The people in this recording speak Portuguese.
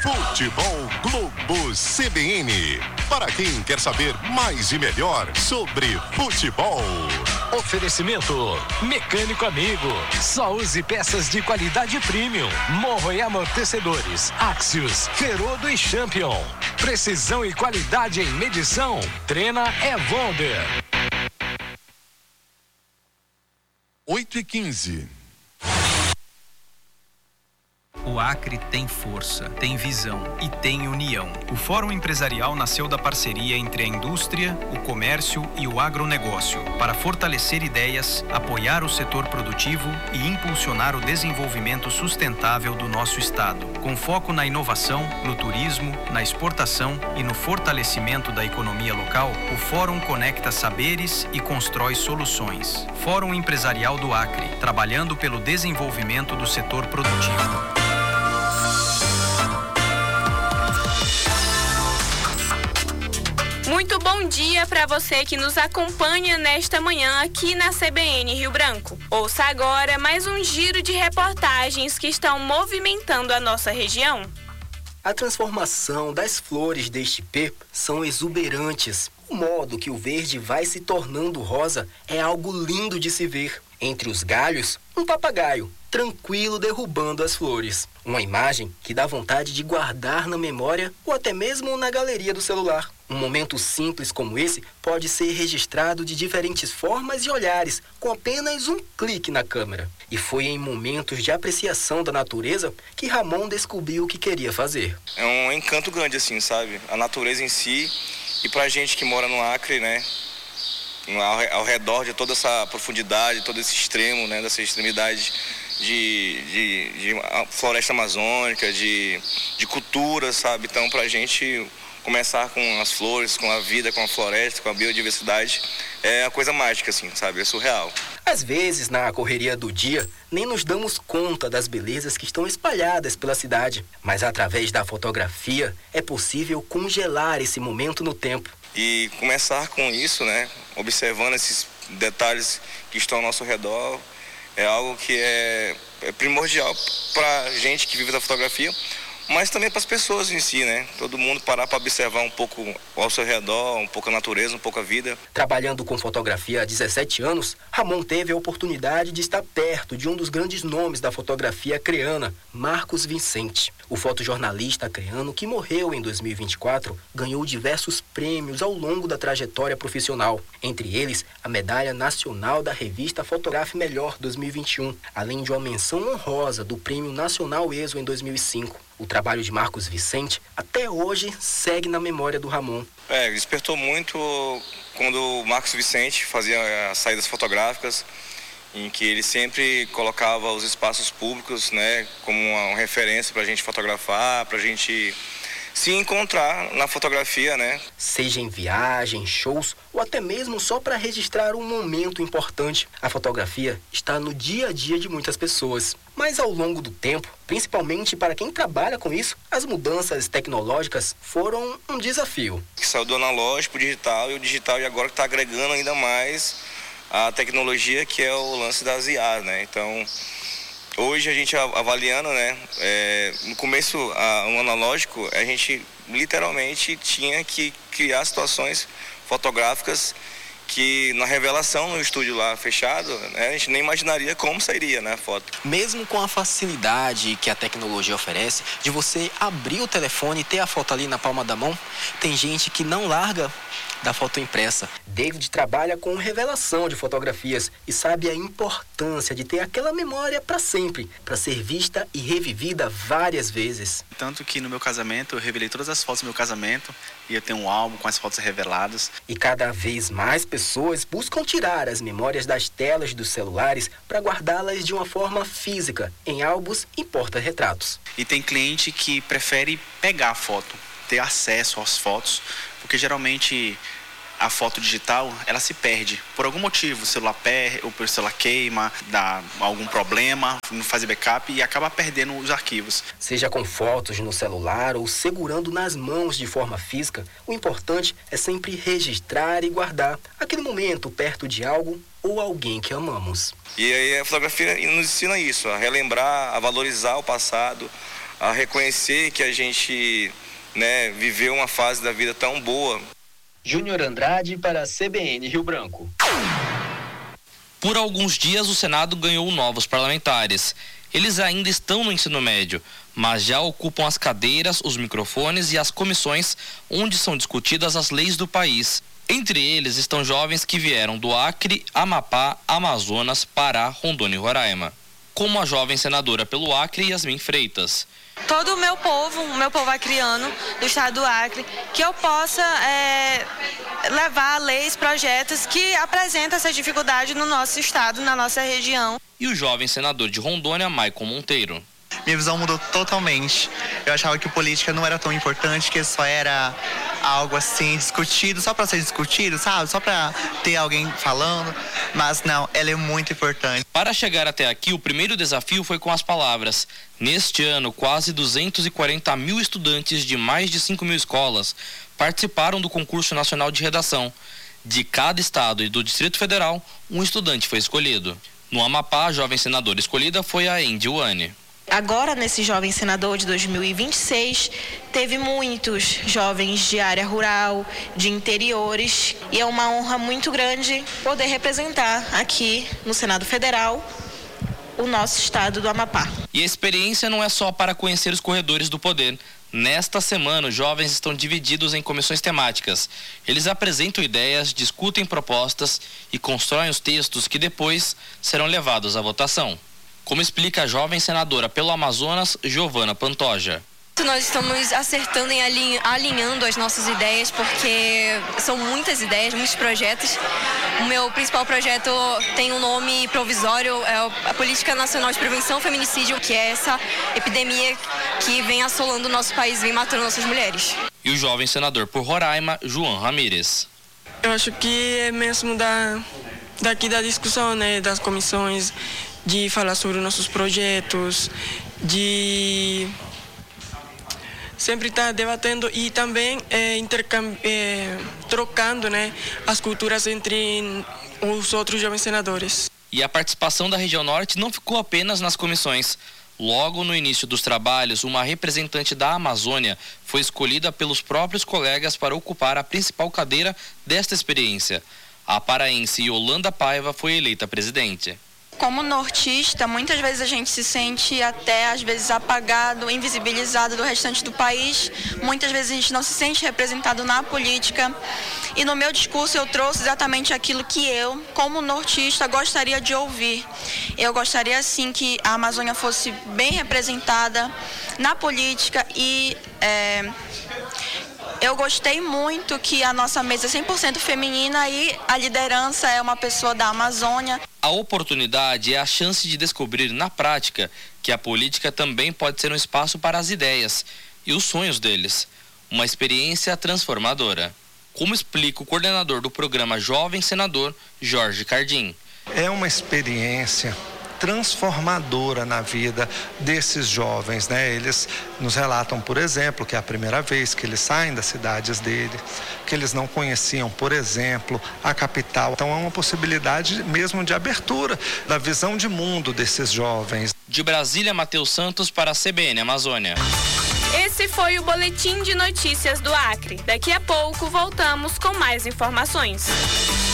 Futebol Globo CBN. Para quem quer saber mais e melhor sobre futebol. Oferecimento Mecânico Amigo. Só use peças de qualidade premium. Morro e amortecedores. Axios, Ferodo e Champion. Precisão e qualidade em medição. Treina é Wonder. 8h15. O Acre tem força, tem visão e tem união. O Fórum Empresarial nasceu da parceria entre a indústria, o comércio e o agronegócio, para fortalecer ideias, apoiar o setor produtivo e impulsionar o desenvolvimento sustentável do nosso estado, com foco na inovação, no turismo, na exportação e no fortalecimento da economia local. O Fórum conecta saberes e constrói soluções. Fórum Empresarial do Acre, trabalhando pelo desenvolvimento do setor produtivo. Muito bom dia para você que nos acompanha nesta manhã aqui na CBN Rio Branco. Ouça agora mais um giro de reportagens que estão movimentando a nossa região. A transformação das flores deste Ipê são exuberantes. O modo que o verde vai se tornando rosa é algo lindo de se ver. Entre os galhos, um papagaio, tranquilo derrubando as flores. Uma imagem que dá vontade de guardar na memória ou até mesmo na galeria do celular. Um momento simples como esse pode ser registrado de diferentes formas e olhares, com apenas um clique na câmera. E foi em momentos de apreciação da natureza que Ramon descobriu o que queria fazer. É um encanto grande, assim, sabe? A natureza em si, e pra gente que mora no Acre, né? Ao redor de toda essa profundidade, todo esse extremo, né? Dessa extremidade de floresta amazônica, de cultura, sabe? Então, pra gente começar com as flores, com a vida, com a floresta, com a biodiversidade, é a coisa mágica, assim, sabe? É surreal. Às vezes, na correria do dia, nem nos damos conta das belezas que estão espalhadas pela cidade. Mas através da fotografia, é possível congelar esse momento no tempo. E começar com isso, né? Observando esses detalhes que estão ao nosso redor, é algo que é primordial para a gente que vive da fotografia, mas também para as pessoas em si, né? Todo mundo parar para observar um pouco ao seu redor, um pouco a natureza, um pouco a vida. Trabalhando com fotografia há 17 anos, Ramon teve a oportunidade de estar perto de um dos grandes nomes da fotografia acreana, Marcos Vicente. O fotojornalista acreano, que morreu em 2024, ganhou diversos prêmios ao longo da trajetória profissional. Entre eles, a Medalha Nacional da Revista Fotografe Melhor 2021, além de uma menção honrosa do Prêmio Nacional ESO em 2005. O trabalho de Marcos Vicente, até hoje, segue na memória do Ramon. Despertou muito quando o Marcos Vicente fazia as saídas fotográficas, em que ele sempre colocava os espaços públicos, né, como uma referência para a gente fotografar, para a gente se encontrar na fotografia, né? Seja em viagem, shows ou até mesmo só para registrar um momento importante, a fotografia está no dia a dia de muitas pessoas. Mas ao longo do tempo, principalmente para quem trabalha com isso, as mudanças tecnológicas foram um desafio. Que saiu do analógico para o digital e agora está agregando ainda mais a tecnologia, que é o lance das IA, né? Então, hoje a gente avaliando, né? No começo, no analógico, a gente literalmente tinha que criar situações fotográficas que na revelação no estúdio lá fechado, né, a gente nem imaginaria como sairia, né, a foto. Mesmo com a facilidade que a tecnologia oferece, de você abrir o telefone e ter a foto ali na palma da mão, tem gente que não larga da foto impressa. David trabalha com revelação de fotografias e sabe a importância de ter aquela memória para sempre, para ser vista e revivida várias vezes. Tanto que no meu casamento, eu revelei todas as fotos do meu casamento e eu tenho um álbum com as fotos reveladas. E cada vez mais pessoas buscam tirar as memórias das telas dos celulares para guardá-las de uma forma física, em álbuns e porta-retratos. E tem cliente que prefere pegar a foto, ter acesso às fotos, porque geralmente a foto digital, ela se perde. Por algum motivo, o celular o celular queima, dá algum problema, não faz backup e acaba perdendo os arquivos. Seja com fotos no celular ou segurando nas mãos de forma física, o importante é sempre registrar e guardar aquele momento perto de algo ou alguém que amamos. E aí a fotografia nos ensina isso, a relembrar, a valorizar o passado, a reconhecer que a gente, né, viveu uma fase da vida tão boa. Júnior Andrade para a CBN Rio Branco. Por alguns dias, o Senado ganhou novos parlamentares. Eles ainda estão no ensino médio, mas já ocupam as cadeiras, os microfones e as comissões onde são discutidas as leis do país. Entre eles estão jovens que vieram do Acre, Amapá, Amazonas, Pará, Rondônia e Roraima. Como a jovem senadora pelo Acre, Yasmin Freitas. Todo o meu povo acriano do estado do Acre, que eu possa levar leis, projetos que apresentam essa dificuldade no nosso estado, na nossa região. E o jovem senador de Rondônia, Maicon Monteiro. Minha visão mudou totalmente. Eu achava que política não era tão importante, que só era algo assim discutido, só para ser discutido, sabe? Só para ter alguém falando. Mas não, ela é muito importante. Para chegar até aqui, o primeiro desafio foi com as palavras. Neste ano, quase 240 mil estudantes de mais de 5 mil escolas participaram do concurso nacional de redação. De cada estado e do Distrito Federal, um estudante foi escolhido. No Amapá, a jovem senadora escolhida foi a Andy Wane. Agora, nesse Jovem Senador de 2026, teve muitos jovens de área rural, de interiores, e é uma honra muito grande poder representar aqui no Senado Federal o nosso estado do Amapá. E a experiência não é só para conhecer os corredores do poder. Nesta semana, os jovens estão divididos em comissões temáticas. Eles apresentam ideias, discutem propostas e constroem os textos que depois serão levados à votação. Como explica a jovem senadora pelo Amazonas, Giovana Pantoja. Nós estamos acertando e alinhando as nossas ideias, porque são muitas ideias, muitos projetos. O meu principal projeto tem um nome provisório, é a Política Nacional de Prevenção ao Feminicídio, que é essa epidemia que vem assolando o nosso país, vem matando nossas mulheres. E o jovem senador por Roraima, João Ramírez. Eu acho que é mesmo daqui da discussão, né, das comissões, de falar sobre os nossos projetos, de sempre estar debatendo e também trocando, né, as culturas entre os outros jovens senadores. E a participação da região norte não ficou apenas nas comissões. Logo no início dos trabalhos, uma representante da Amazônia foi escolhida pelos próprios colegas para ocupar a principal cadeira desta experiência. A paraense Yolanda Paiva foi eleita presidente. Como nortista, muitas vezes a gente se sente até, às vezes, apagado, invisibilizado do restante do país. Muitas vezes a gente não se sente representado na política. E no meu discurso eu trouxe exatamente aquilo que eu, como nortista, gostaria de ouvir. Eu gostaria, sim, que a Amazônia fosse bem representada na política e eu gostei muito que a nossa mesa é 100% feminina e a liderança é uma pessoa da Amazônia. A oportunidade é a chance de descobrir na prática que a política também pode ser um espaço para as ideias e os sonhos deles. Uma experiência transformadora. Como explica o coordenador do programa Jovem Senador, Jorge Cardim. É uma experiência transformadora na vida desses jovens, né? Eles nos relatam, por exemplo, que é a primeira vez que eles saem das cidades deles, que eles não conheciam, por exemplo, a capital. Então é uma possibilidade mesmo de abertura da visão de mundo desses jovens. De Brasília, Matheus Santos para a CBN Amazônia. Esse foi o Boletim de Notícias do Acre. Daqui a pouco voltamos com mais informações.